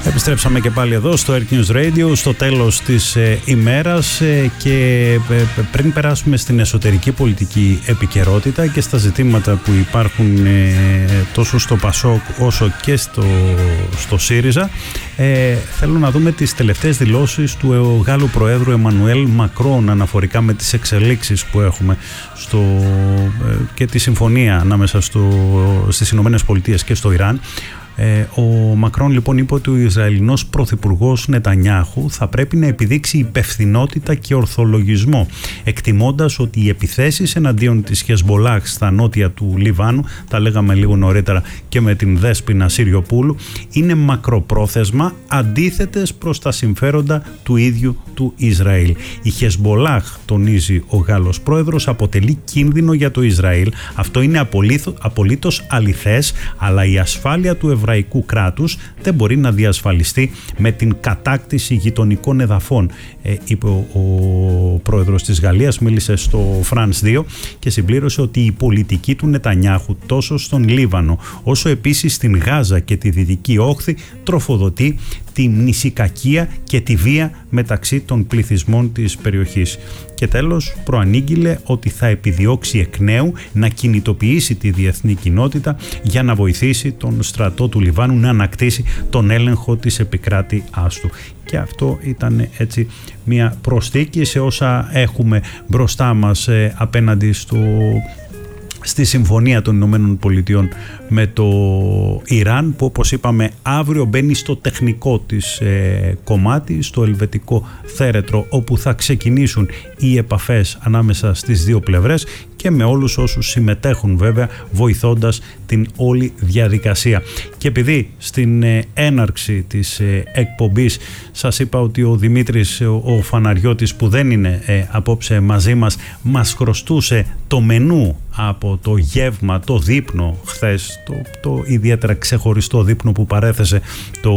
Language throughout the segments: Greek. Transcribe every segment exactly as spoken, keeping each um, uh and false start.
Επιστρέψαμε και πάλι εδώ στο Earth News Radio στο τέλος της ε, ημέρας ε, και ε, πριν περάσουμε στην εσωτερική πολιτική επικαιρότητα και στα ζητήματα που υπάρχουν ε, τόσο στο Πασόκ όσο και στο, στο ΣΥΡΙΖΑ, ε, θέλω να δούμε τις τελευταίες δηλώσεις του Γάλλου Προέδρου Εμμανουέλ Μακρόν αναφορικά με τις εξελίξεις που έχουμε στο, ε, και τη συμφωνία ανάμεσα στο, στις Ηνωμένες Πολιτείες και στο Ιράν. Ο Μακρόν λοιπόν είπε ότι ο Ισραηλινός πρωθυπουργός Νετανιάχου θα πρέπει να επιδείξει υπευθυνότητα και ορθολογισμό, εκτιμώντας ότι οι επιθέσεις εναντίον της Χεσμολάχ στα νότια του Λιβάνου, τα λέγαμε λίγο νωρίτερα και με την Δέσποινα Συριοπούλου, είναι μακροπρόθεσμα αντίθετες προς τα συμφέροντα του ίδιου του Ισραήλ. Η Χεσμολάχ, τονίζει ο Γάλλος πρόεδρος, αποτελεί κίνδυνο για το Ισραήλ. Αυτό είναι απολύτως αληθές, αλλά η ασφάλεια του εβραϊκού κράτους δεν μπορεί να διασφαλιστεί με την κατάκτηση γειτονικών εδαφών, ε, είπε ο, ο πρόεδρος της Γαλλίας, μίλησε στο France δύο και συμπλήρωσε ότι η πολιτική του Νετανιάχου τόσο στον Λίβανο όσο επίσης στην Γάζα και τη Δυτική Όχθη τροφοδοτεί τη νησικακία και τη βία μεταξύ των πληθυσμών της περιοχής. Και τέλος προανήγγειλε ότι θα επιδιώξει εκ νέου να κινητοποιήσει τη διεθνή κοινότητα για να βοηθήσει τον στρατό του Λιβάνου να ανακτήσει τον έλεγχο της επικράτειάς του. Και αυτό ήταν έτσι μια προσθήκη σε όσα έχουμε μπροστά μας ε, απέναντι στο... στη Συμφωνία των Ηνωμένων Πολιτειών με το Ιράν, που όπως είπαμε αύριο μπαίνει στο τεχνικό της ε, κομμάτι, στο ελβετικό θέρετρο, όπου θα ξεκινήσουν οι επαφές ανάμεσα στις δύο πλευρές και με όλους όσους συμμετέχουν βέβαια, βοηθώντας την όλη διαδικασία. Και επειδή στην ε, έναρξη της ε, εκπομπής σας είπα ότι ο Δημήτρης ο, ο Φαναριώτης, που δεν είναι ε, απόψε μαζί μας, μας χρωστούσε το μενού από το γεύμα, το δείπνο χθες, το, το ιδιαίτερα ξεχωριστό δείπνο που παρέθεσε το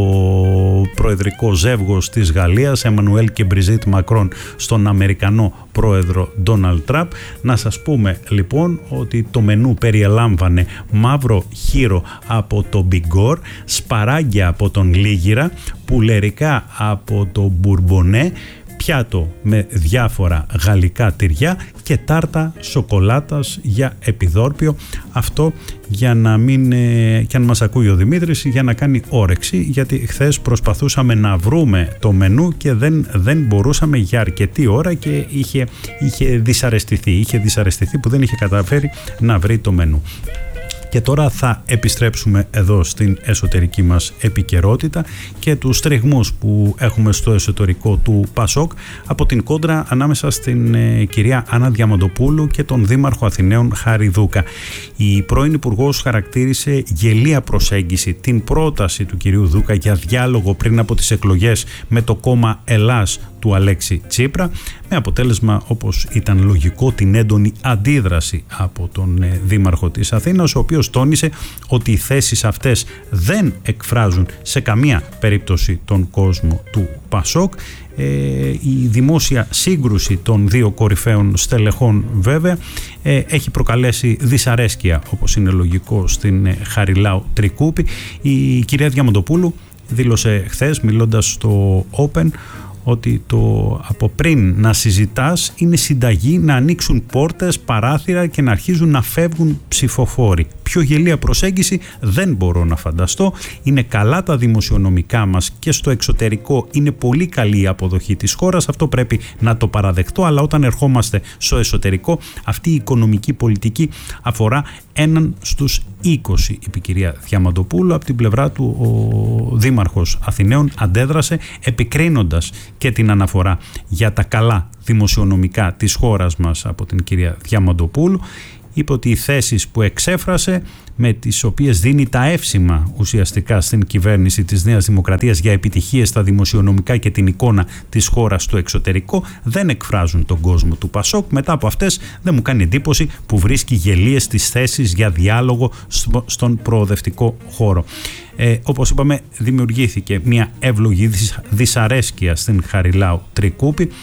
προεδρικό ζεύγος της Γαλλίας, Εμμανουέλ και Μπριζίτ Μακρόν, στον Αμερικανό πρόεδρο Ντόναλντ Τραμπ. Να σας πούμε λοιπόν ότι το μενού περιελάμβανε μαύρο χείρο από το Μπιγκόρ, σπαράγγια από τον Λίγυρα, πουλερικά από το Μπουρμπονέ, πιάτο με διάφορα γαλλικά τυριά και τάρτα σοκολάτας για επιδόρπιο. Αυτό για να μην, και αν μας ακούει ο Δημήτρης, για να κάνει όρεξη, γιατί χθες προσπαθούσαμε να βρούμε το μενού και δεν, δεν μπορούσαμε για αρκετή ώρα και είχε, είχε δυσαρεστηθεί, είχε δυσαρεστηθεί που δεν είχε καταφέρει να βρει το μενού. Και τώρα θα επιστρέψουμε εδώ στην εσωτερική μας επικαιρότητα και τους τριγμούς που έχουμε στο εσωτερικό του Πασόκ από την κόντρα ανάμεσα στην ε, κυρία Άννα Διαμαντοπούλου και τον Δήμαρχο Αθηναίων Χάρη Δούκα. Η πρώην Υπουργός χαρακτήρισε γελία προσέγγιση την πρόταση του κυρίου Δούκα για διάλογο πριν από τις εκλογές με το κόμμα Ελλάς του Αλέξη Τσίπρα, με αποτέλεσμα, όπως ήταν λογικό, την έντονη αντίδραση από τον ε, Δήμαρχο της Αθήνας, ο οποίος τόνισε ότι οι θέσεις αυτές δεν εκφράζουν σε καμία περίπτωση τον κόσμο του Πασόκ. Ε, η δημόσια σύγκρουση των δύο κορυφαίων στελεχών βέβαια ε, έχει προκαλέσει δυσαρέσκεια, όπως είναι λογικό, στην ε, Χαριλάου Τρικούπη. Η κυρία Διαμαντοπούλου δήλωσε χθες, μιλώντας στο Open, ότι το από πριν να συζητάς είναι συνταγή να ανοίξουν πόρτες, παράθυρα και να αρχίζουν να φεύγουν ψηφοφόροι. Πιο γελία προσέγγιση δεν μπορώ να φανταστώ. Είναι καλά τα δημοσιονομικά μας και στο εξωτερικό είναι πολύ καλή η αποδοχή της χώρας. Αυτό πρέπει να το παραδεχτώ, αλλά όταν ερχόμαστε στο εσωτερικό, αυτή η οικονομική πολιτική αφορά έναν στους είκοσι, είπε η κυρία Διαμαντοπούλου. Από την πλευρά του ο Δήμαρχος Αθηναίων αντέδρασε επικρίνοντας και την αναφορά για τα καλά δημοσιονομικά της χώρας μας από την κυρία Διαμαντοπούλου. Είπε ότι οι θέσεις που εξέφρασε, με τις οποίες δίνει τα εύσημα ουσιαστικά στην κυβέρνηση της Νέας Δημοκρατίας για επιτυχίες στα δημοσιονομικά και την εικόνα της χώρας στο εξωτερικό, δεν εκφράζουν τον κόσμο του Πασόκ. Μετά από αυτές δεν μου κάνει εντύπωση που βρίσκει γελίες στις θέσεις για διάλογο στον προοδευτικό χώρο. Ε, όπως είπαμε, δημιουργήθηκε μια εύλογη δυσαρέσκεια στην Χαριλάου Τρικούπη.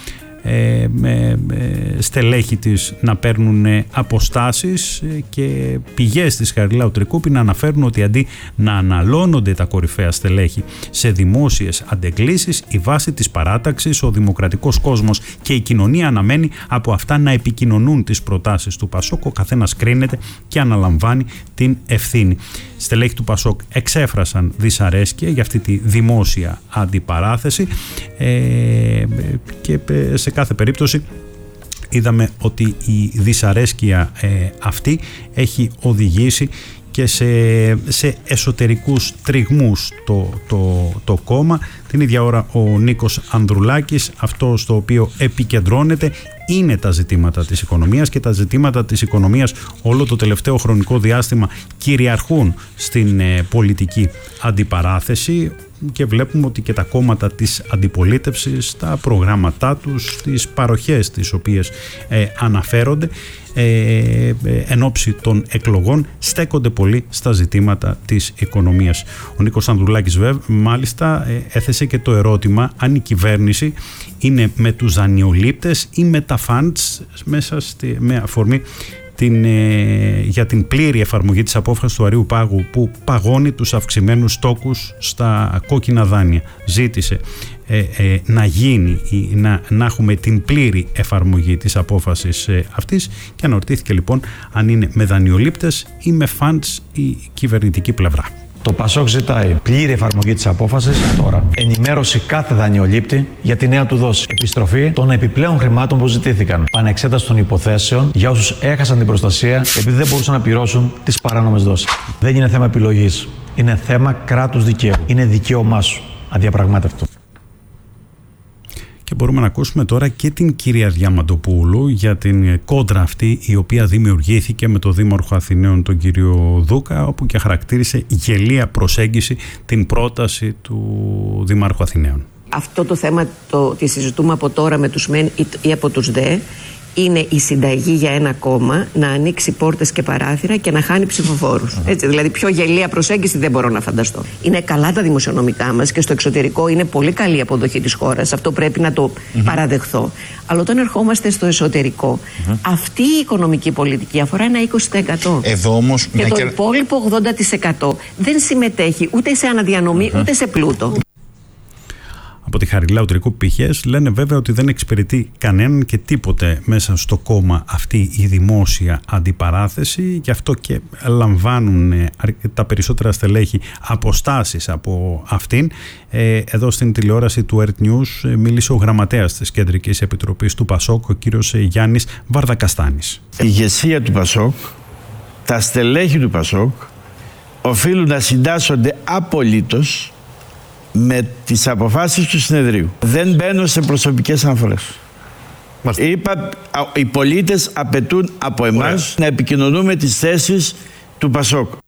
ε, με, ε, στελέχη της να παίρνουν αποστάσεις και πηγές της Χαριλάου Τρικούπη να αναφέρουν ότι αντί να αναλώνονται τα κορυφαία στελέχη σε δημόσιες αντεγκλήσεις, η βάση της παράταξης, ο δημοκρατικός κόσμος και η κοινωνία αναμένει από αυτά να επικοινωνούν τις προτάσεις του Πασόκ. Ο καθένας κρίνεται και αναλαμβάνει την ευθύνη. Στελέχη του Πασόκ εξέφρασαν δυσαρέσκεια για αυτή τη δημόσια αντιπαράθεση ε, και σε κάθε περίπτωση είδαμε ότι η δυσαρέσκεια ε, αυτή έχει οδηγήσει και σε, σε εσωτερικούς τριγμούς το, το, το κόμμα. Την ίδια ώρα ο Νίκος Ανδρουλάκης, αυτό στο οποίο επικεντρώνεται είναι τα ζητήματα της οικονομίας, και τα ζητήματα της οικονομίας όλο το τελευταίο χρονικό διάστημα κυριαρχούν στην ε, πολιτική αντιπαράθεση, και βλέπουμε ότι και τα κόμματα της αντιπολίτευσης, τα προγράμματά τους, τις παροχές τις οποίες ε, αναφέρονται ε, ε, εν ώψη των εκλογών, στέκονται πολύ στα ζητήματα της οικονομίας. Ο Νίκος Ανδρουλάκης βέβαια μάλιστα ε, έθεσε και το ερώτημα αν η κυβέρνηση είναι με τους δανειολήπτες ή με τα φαντς, μέσα στη, με αφορμή την, ε, για την πλήρη εφαρμογή της απόφασης του Αρείου Πάγου που παγώνει τους αυξημένους στόκους στα κόκκινα δάνεια. Ζήτησε ε, ε, να γίνει, να, να έχουμε την πλήρη εφαρμογή της απόφασης ε, αυτής, και αναρωτήθηκε λοιπόν αν είναι με δανειολήπτες ή με φαντς η κυβερνητική πλευρά. Το Πασόκ ζητάει πλήρη εφαρμογή της απόφασης τώρα. Ενημέρωση κάθε δανειολήπτη για τη νέα του δόση. Επιστροφή των επιπλέον χρημάτων που ζητήθηκαν. Πανεξέταση των υποθέσεων για όσους έχασαν την προστασία επειδή δεν μπορούσαν να πληρώσουν τις παράνομες δόσεις. Δεν είναι θέμα επιλογής. Είναι θέμα κράτους δικαίου. Είναι δικαίωμά σου. Αδιαπραγμάτευτο. Και μπορούμε να ακούσουμε τώρα και την κυρία Διαμαντοπούλου για την κόντρα αυτή η οποία δημιουργήθηκε με τον Δήμαρχο Αθηναίων τον κύριο Δούκα, όπου και χαρακτήρισε γελία προσέγγιση την πρόταση του Δημάρχου Αθηναίων. Αυτό το θέμα το ότι συζητούμε από τώρα με τους ΜΕΝ ή από τους ΔΕ είναι η συνταγή για ένα κόμμα να ανοίξει πόρτες και παράθυρα και να χάνει ψηφοφόρους. Uh-huh. Έτσι, δηλαδή πιο γελία προσέγγιση δεν μπορώ να φανταστώ. Είναι καλά τα δημοσιονομικά μας και στο εξωτερικό είναι πολύ καλή η αποδοχή της χώρας. Αυτό πρέπει να το uh-huh. παραδεχθώ. Αλλά όταν ερχόμαστε στο εσωτερικό, uh-huh. αυτή η οικονομική πολιτική αφορά ένα είκοσι τοις εκατό. Εδώ όμως, και το και... υπόλοιπο ογδόντα τοις εκατό δεν συμμετέχει ούτε σε αναδιανομή uh-huh. ούτε σε πλούτο. Από τη Χαριλάου Τρικούπη π.χ. λένε βέβαια ότι δεν εξυπηρετεί κανέναν και τίποτε μέσα στο κόμμα αυτή η δημόσια αντιπαράθεση, γι' αυτό και λαμβάνουν τα περισσότερα στελέχη αποστάσεις από αυτήν. Εδώ στην τηλεόραση του Earth News μίλησε ο γραμματέας της Κεντρικής Επιτροπής του Πασόκ, ο κύριος Γιάννης Βαρδακαστάνης. Η ηγεσία του Πασόκ, τα στελέχη του Πασόκ οφείλουν να συντάσσονται απολύτως με τις αποφάσεις του συνεδρίου. Δεν μπαίνω σε προσωπικές αναφορές. Είπα, οι πολίτες απαιτούν από εμάς Ωραία. να επικοινωνούμε τις θέσεις του Πασόκ.